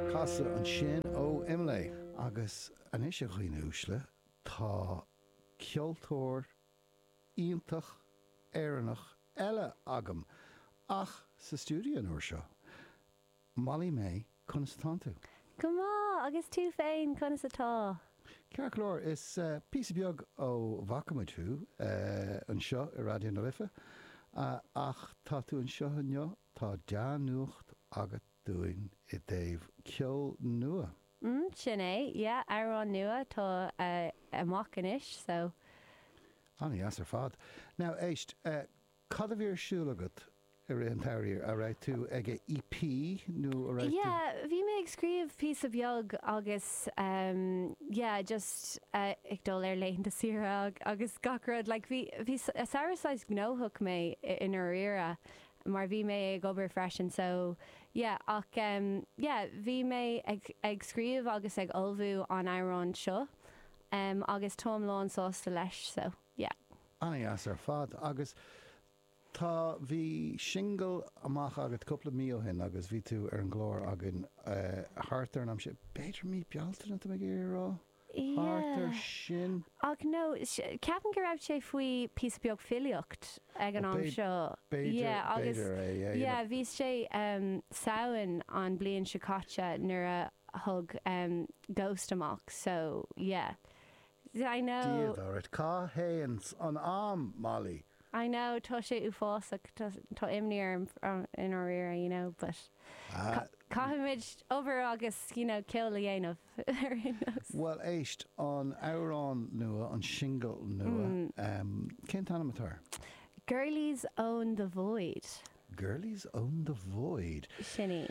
casa an sin ó Imlé agus anis a chuoine úsle tá ceoltóir iontach éireannach eile agam ach sa stúdio nuair seo. Molly May conas atá tú. Go má, agus tú féin conas atá. Ceart Clór is píosa beag ó bhacaime tú an seo i Radio na Lifa ach tá tú an seo neo tá dean nuacht agat dúin I dtaobh ceol nua. Sin é, yeah, Arán nua tá amach inis, so. Annie, as ar fad. Now, éist, cad a bhíor siúlagat a réon tairíir a raibh tú ag a EP nó a raibh tú? Yeah, bhí mé ag scríomh píos a beag agus, yeah, just ag dul ar leitheanta siar agus gacrad, like, bhí saoráis gnóthach mé in ar ire, mar bhí mé ag obair freisin, so, yeah, ach, yeah, bhí mé ag scríomh agus ag olbhú an Arán seo, agus Tom Lán sásta leis, so, yeah. Annie, as ar fad, agus tá bhí single amach agat coppla mío hin agus bhí tú ar an glór agin hartar an am sé beidir mí bealtainna tú ag rá? Hartar sin? Ach no, ceapan go raibh sé faoi píos beag filiocht ag an am seo. Beidir, yeah, bhí sé saoin an blion sicáte nuair a thug ghost amach, so yeah. I know. Díad áirit, cá héans an am, Molly. I know, tá sé ú fásach, tá imníar in our ear, you know, but caithimid over agus, you know, kill the dhéanamh. Well, éist, an Arán nua, an single nua, cén tanam atá? Girlies Own the Void. Girlies Own the Void. Sinny.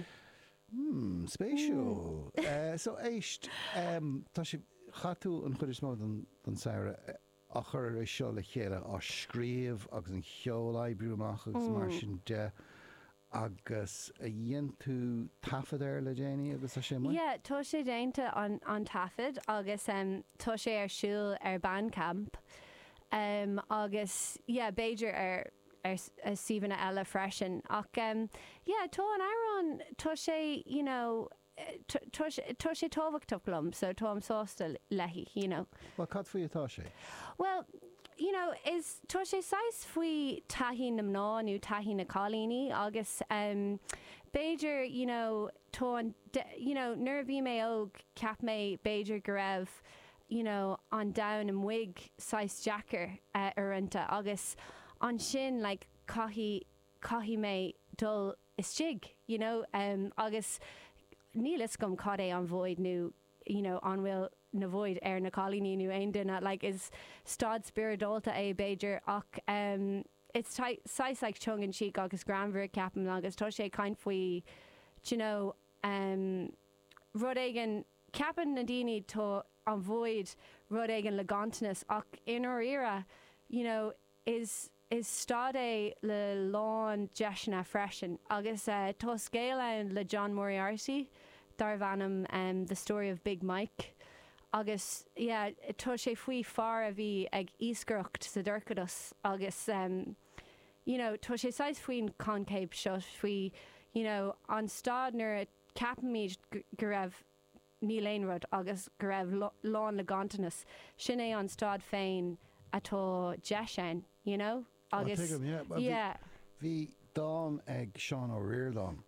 Spéisiú. So éist, tá sé chatú an chuidir smó don saoire a chur é seo le chéile á scríomh agus an cheolaí brúmach agus mar sin de agus a dhéon tú tafad ar le déine agus a sé mu? Yeah, tá sé déanta an tafad agus tá sé ar siúil ar Bandcamp agus, yeah, beidir ar Stephen eile freisin ach, yeah, tá an Arán tá sé, you know, tá sé tábhachtach lom, so tá am sásta leithí, you know. Well, cad faoi atá sé? Well, you know, tá sé sais faoi taithí na mná nó taithí na cálíní agus beidir, you know, you know, nuair bhí mé óg ceap mé beidir go raibh, you know, an down an wig sais Jackar aranta agus an sin, like, caithí mé dul istig, you know, agus nílas gom cad é an bhóid nó, you know, an bhfuil na bhóid ar na cálíní nó aon duine, like, is stad spiridálta é beidir ach it's sais like tongue in cheek agus granmhar ceapan agus tá sé caint faoi, you know, rud éigen ceapan na daoine tá an bhóid rud éigen le gantanas ach in our era, you know, is stad é le lán deisina freisin agus tá scéile le John Moriarty dar bhanam The Story of Big Mike agus, yeah, tá sé faoi far a bhí ag íscrocht sa dúrcadas agus, you know, tá sé sais faoin concéib seo faoi, you know, an stad nuair a ceapan míid go raibh níl aon rud agus go raibh lán le gantanas sin é an stad féin atá deisen, you know? Agus, yeah. Bhí dán ag Seán Ó Riordan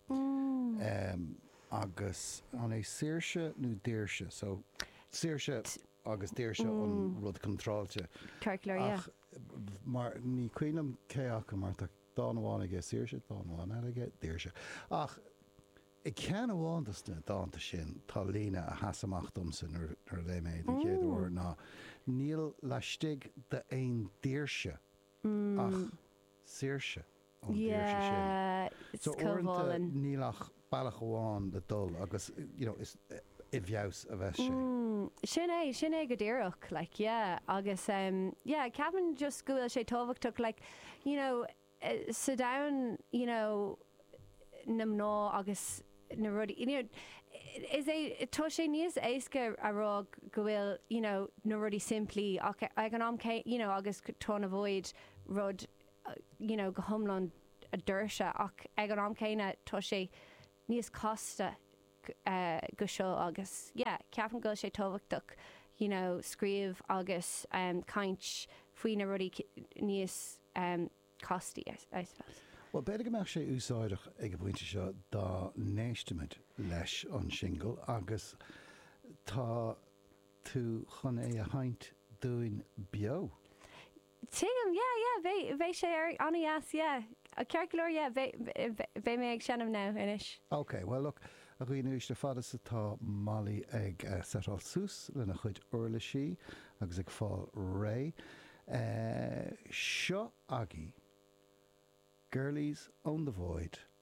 agus an é saoirse nó déirse, so saoirse agus déirse an rud contráilte. Ceart Clór, yeah. Mar ní cuiinm céach mar tá dáháin aige saoirse, dáháin aige déirse. Ach, I cean bháintasna dáanta sin tá lína a hasamach domsa ar le méid an chéad uair ná níl leistigh de aon déirse ach saoirse an déirse sin. So orintha nílach bailach amháin le dul agus, you know, is I bheabhs a bheith sé. Sin é go ddíireach, like, yeah, agus, yeah, ceapan just go bhfuil sé tábhachtach, like, you know, sa down, you know, na mná agus na rudí, you know, is tá sé níos éasca a rá go bhfuil, you know, na rudí simplí ag an am, you know, agus tá na bhóid rud, you know, go thomlan a dúirse ach ag an am céine tá sé níos costa go seo agus ceapan go sé tóhachtach scríomh agus caint faoine rudí níos costí I suppose. Well, beidir go meach sé úsáideach ag go bhainte seo dá néisteamid leis an single agus tá tú chun é a haint dúin bio. Tim, bheith sé ar anas, a ceirlóir, bheith mé ag seanam ná inis. OK, well, look, a riúis de fadas atá Molly ag setáil sús lena chuid urla sí agus ag fáil ré. Seo agé, Girlies on the Void